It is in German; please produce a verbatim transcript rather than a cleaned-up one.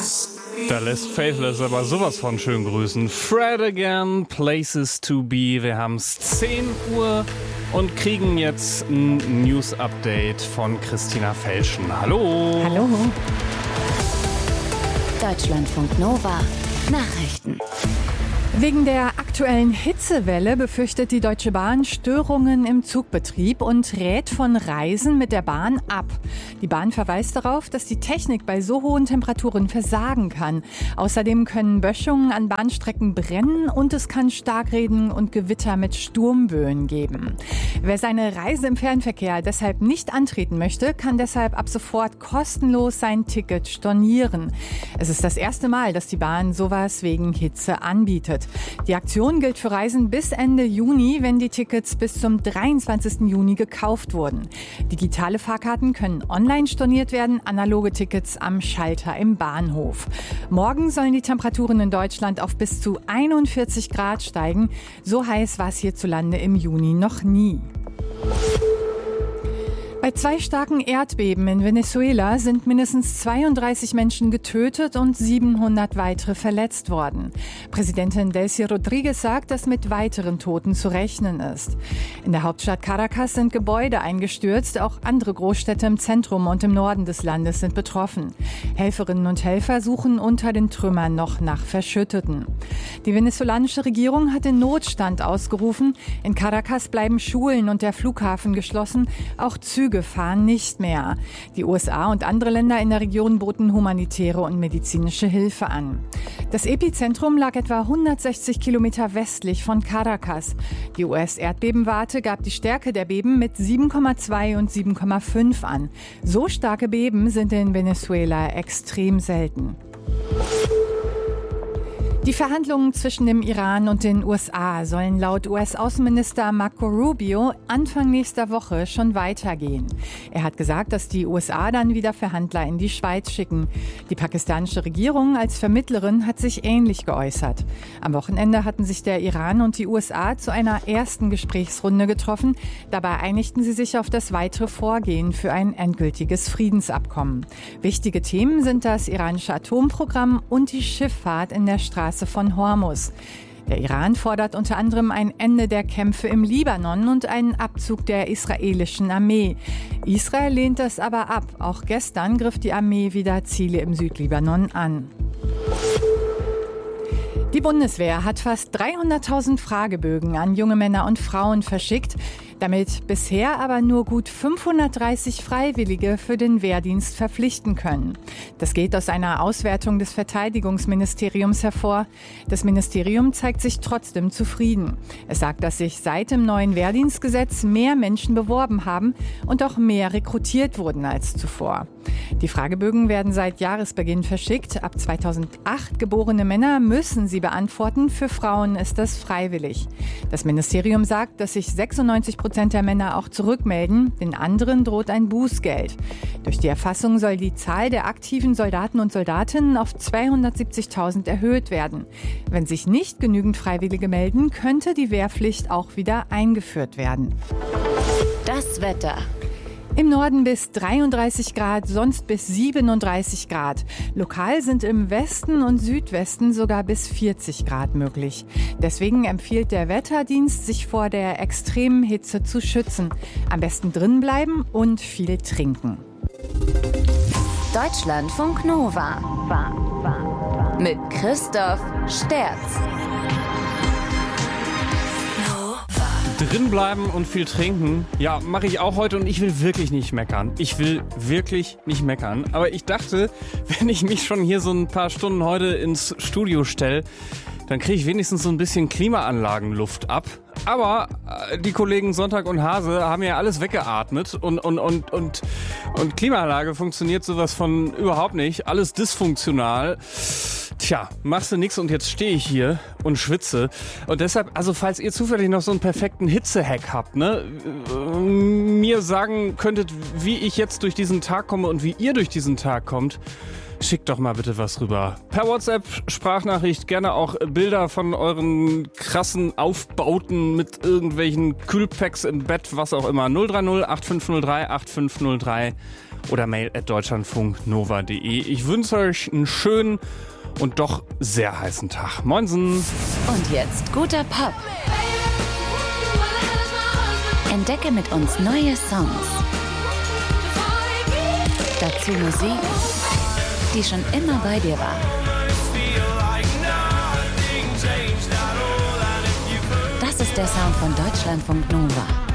Da lässt Faithless aber sowas von schön grüßen. Fred again, Places to be. Wir haben es zehn Uhr und kriegen jetzt ein News-Update von Christina Felschen. Hallo. Hallo. Deutschlandfunk Nova. Nachrichten. Wegen der aktuellen Hitzewelle befürchtet die Deutsche Bahn Störungen im Zugbetrieb und rät von Reisen mit der Bahn ab. Die Bahn verweist darauf, dass die Technik bei so hohen Temperaturen versagen kann. Außerdem können Böschungen an Bahnstrecken brennen und es kann Starkregen und Gewitter mit Sturmböen geben. Wer seine Reise im Fernverkehr deshalb nicht antreten möchte, kann deshalb ab sofort kostenlos sein Ticket stornieren. Es ist das erste Mal, dass die Bahn sowas wegen Hitze anbietet. Die Aktion gilt für Reisen bis Ende Juni, wenn die Tickets bis zum dreiundzwanzigsten Juni gekauft wurden. Digitale Fahrkarten können online storniert werden, analoge Tickets am Schalter im Bahnhof. Morgen sollen die Temperaturen in Deutschland auf bis zu einundvierzig Grad steigen. So heiß war es hierzulande im Juni noch nie. Bei zwei starken Erdbeben in Venezuela sind mindestens zweiunddreißig Menschen getötet und siebenhundert weitere verletzt worden. Präsidentin Delcy Rodríguez sagt, dass mit weiteren Toten zu rechnen ist. In der Hauptstadt Caracas sind Gebäude eingestürzt, auch andere Großstädte im Zentrum und im Norden des Landes sind betroffen. Helferinnen und Helfer suchen unter den Trümmern noch nach Verschütteten. Die venezolanische Regierung hat den Notstand ausgerufen. In Caracas bleiben Schulen und der Flughafen geschlossen, auch Züge fahren nicht mehr. Die U S A und andere Länder in der Region boten humanitäre und medizinische Hilfe an. Das Epizentrum lag etwa hundertsechzig Kilometer westlich von Caracas. Die U S-Erdbebenwarte gab die Stärke der Beben mit sieben Komma zwei und sieben Komma fünf an. So starke Beben sind in Venezuela extrem selten. Die Verhandlungen zwischen dem Iran und den U S A sollen laut U S-Außenminister Marco Rubio Anfang nächster Woche schon weitergehen. Er hat gesagt, dass die U S A dann wieder Verhandler in die Schweiz schicken. Die pakistanische Regierung als Vermittlerin hat sich ähnlich geäußert. Am Wochenende hatten sich der Iran und die U S A zu einer ersten Gesprächsrunde getroffen. Dabei einigten sie sich auf das weitere Vorgehen für ein endgültiges Friedensabkommen. Wichtige Themen sind das iranische Atomprogramm und die Schifffahrt in der Straße von Hormuz. Der Iran fordert unter anderem ein Ende der Kämpfe im Libanon und einen Abzug der israelischen Armee. Israel lehnt das aber ab. Auch gestern griff die Armee wieder Ziele im Südlibanon an. Die Bundeswehr hat fast dreihunderttausend Fragebögen an junge Männer und Frauen verschickt, damit bisher aber nur gut fünfhundertdreißig Freiwillige für den Wehrdienst verpflichten können. Das geht aus einer Auswertung des Verteidigungsministeriums hervor. Das Ministerium zeigt sich trotzdem zufrieden. Es sagt, dass sich seit dem neuen Wehrdienstgesetz mehr Menschen beworben haben und auch mehr rekrutiert wurden als zuvor. Die Fragebögen werden seit Jahresbeginn verschickt. Ab zweitausendacht geborene Männer müssen sie beantworten. Für Frauen ist das freiwillig. Das Ministerium sagt, dass sich sechsundneunzig Prozent der Männer auch zurückmelden. Den anderen droht ein Bußgeld. Durch die Erfassung soll die Zahl der aktiven Soldaten und Soldatinnen auf zweihundertsiebzigtausend erhöht werden. Wenn sich nicht genügend Freiwillige melden, könnte die Wehrpflicht auch wieder eingeführt werden. Das Wetter. Im Norden bis dreiunddreißig Grad, sonst bis siebenunddreißig Grad. Lokal sind im Westen und Südwesten sogar bis vierzig Grad möglich. Deswegen empfiehlt der Wetterdienst, sich vor der extremen Hitze zu schützen. Am besten drin bleiben und viel trinken. Deutschlandfunk Nova. Mit Christoph Sterz. Drin bleiben und viel trinken, ja, mache ich auch heute und ich will wirklich nicht meckern. Ich will wirklich nicht meckern. Aber ich dachte, wenn ich mich schon hier so ein paar Stunden heute ins Studio stelle, dann kriege ich wenigstens so ein bisschen Klimaanlagenluft ab. Aber äh, die Kollegen Sonntag und Hase haben ja alles weggeatmet und, und, und, und, und Klimaanlage funktioniert sowas von überhaupt nicht. Alles dysfunktional. Tja, machst du nix und jetzt stehe ich hier und schwitze. Und deshalb, also falls ihr zufällig noch so einen perfekten Hitze-Hack habt, ne, mir sagen könntet, wie ich jetzt durch diesen Tag komme und wie ihr durch diesen Tag kommt, schickt doch mal bitte was rüber. Per WhatsApp, Sprachnachricht, gerne auch Bilder von euren krassen Aufbauten mit irgendwelchen Kühlpacks im Bett, was auch immer. null drei null acht fünf null drei acht fünf null drei oder mail at deutschlandfunknova punkt de. Ich wünsche euch einen schönen und doch sehr heißen Tag. Moinsen! Und jetzt guter Pop. Entdecke mit uns neue Songs. Dazu Musik, die schon immer bei dir war. Das ist der Sound von Deutschlandfunk Nova.